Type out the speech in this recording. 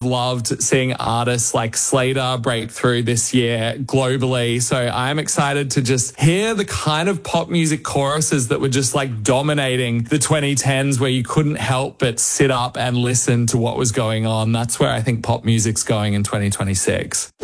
loved seeing artists like Slater break through this year globally. So I'm excited to just hear the kind of pop music choruses that were just like dominating the 2010s, where you couldn't help but sit up and listen to what was going on. That's where I think pop music's going in 2026.